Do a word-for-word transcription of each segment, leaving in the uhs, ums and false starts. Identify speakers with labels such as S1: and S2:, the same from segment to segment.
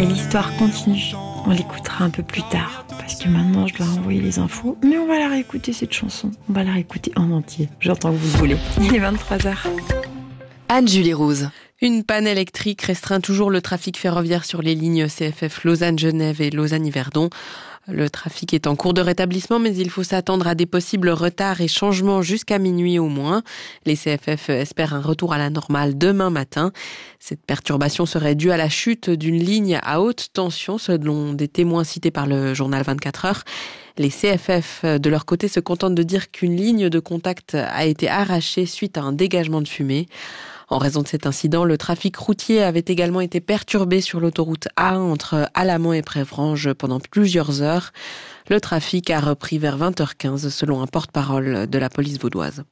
S1: Et l'histoire continue. On l'écoutera un peu plus tard. Parce que maintenant, je dois envoyer les infos. Mais on va la réécouter, cette chanson. On va la réécouter en entier. J'entends que vous voulez. Il est vingt-trois heures.
S2: Anne-Julie Rouse.
S3: Une panne électrique restreint toujours le trafic ferroviaire sur les lignes C F F Lausanne-Genève et Lausanne-Yverdon. Le trafic est en cours de rétablissement, mais il faut s'attendre à des possibles retards et changements jusqu'à minuit au moins. Les C F F espèrent un retour à la normale demain matin. Cette perturbation serait due à la chute d'une ligne à haute tension, selon des témoins cités par le journal vingt-quatre heures. Les C F F, de leur côté, se contentent de dire qu'une ligne de contact a été arrachée suite à un dégagement de fumée. En raison de cet incident, le trafic routier avait également été perturbé sur l'autoroute A entre Alamand et Prévrange pendant plusieurs heures. Le trafic a repris vers vingt heures quinze selon un porte-parole de la police vaudoise.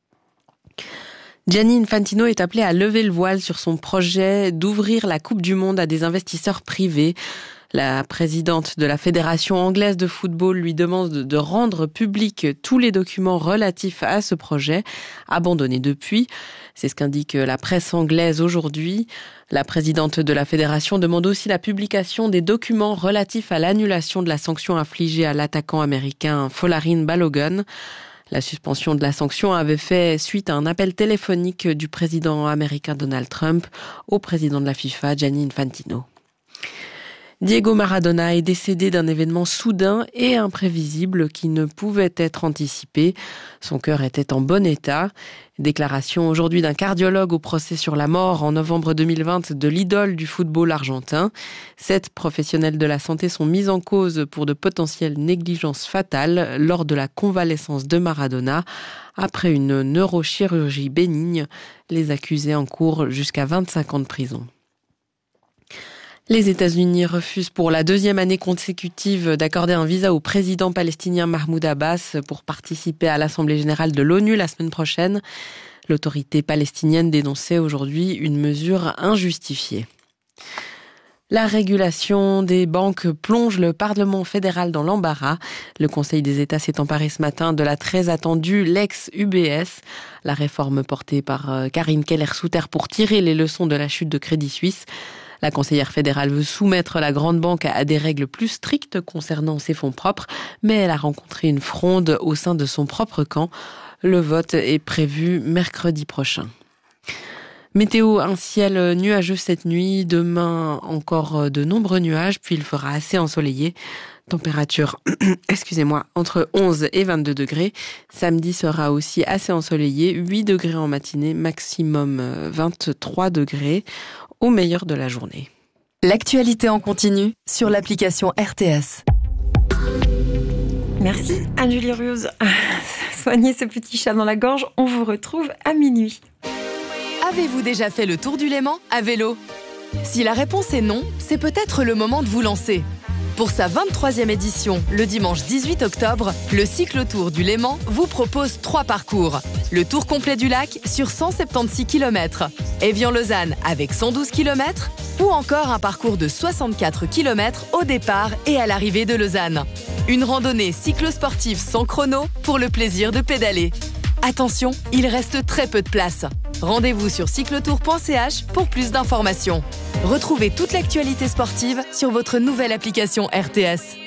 S3: Gianni Infantino est appelé à lever le voile sur son projet d'ouvrir la Coupe du Monde à des investisseurs privés. La présidente de la Fédération anglaise de football lui demande de rendre publics tous les documents relatifs à ce projet, abandonné depuis. C'est ce qu'indique la presse anglaise aujourd'hui. La présidente de la Fédération demande aussi la publication des documents relatifs à l'annulation de la sanction infligée à l'attaquant américain Folarin Balogun. La suspension de la sanction avait fait suite à un appel téléphonique du président américain Donald Trump au président de la FIFA, Gianni Infantino. Diego Maradona est décédé d'un événement soudain et imprévisible qui ne pouvait être anticipé. Son cœur était en bon état. Déclaration aujourd'hui d'un cardiologue au procès sur la mort en novembre deux mille vingt de l'idole du football argentin. Sept professionnels de la santé sont mis en cause pour de potentielles négligences fatales lors de la convalescence de Maradona. Après une neurochirurgie bénigne, les accusés encourent jusqu'à vingt-cinq ans de prison. Les États-Unis refusent pour la deuxième année consécutive d'accorder un visa au président palestinien Mahmoud Abbas pour participer à l'Assemblée générale de l'ONU la semaine prochaine. L'autorité palestinienne dénonçait aujourd'hui une mesure injustifiée. La régulation des banques plonge le Parlement fédéral dans l'embarras. Le Conseil des États s'est emparé ce matin de la très attendue l'ex-U B S. La réforme portée par Karine Keller-Souter pour tirer les leçons de la chute de Crédit Suisse. La conseillère fédérale veut soumettre la grande banque à des règles plus strictes concernant ses fonds propres, mais elle a rencontré une fronde au sein de son propre camp. Le vote est prévu mercredi prochain. Météo, un ciel nuageux cette nuit, demain encore de nombreux nuages, puis il fera assez ensoleillé. Température, excusez-moi, entre onze et vingt-deux degrés. Samedi sera aussi assez ensoleillé, huit degrés en matinée, maximum vingt-trois degrés au meilleur de la journée.
S2: L'actualité en continu sur l'application R T S.
S1: Merci Anne-Julie Rouse. Soignez ce petit chat dans la gorge, on vous retrouve à minuit.
S2: Avez-vous déjà fait le tour du Léman à vélo ? Si la réponse est non, c'est peut-être le moment de vous lancer. Pour sa vingt-troisième édition, le dimanche dix-huit octobre, le cyclotour du Léman vous propose trois parcours. Le tour complet du lac sur cent soixante-seize kilomètres, Évian-Lausanne avec cent douze kilomètres, ou encore un parcours de soixante-quatre kilomètres au départ et à l'arrivée de Lausanne. Une randonnée cyclosportive sans chrono pour le plaisir de pédaler. Attention, il reste très peu de place. Rendez-vous sur cyclotour point c h pour plus d'informations. Retrouvez toute l'actualité sportive sur votre nouvelle application R T S.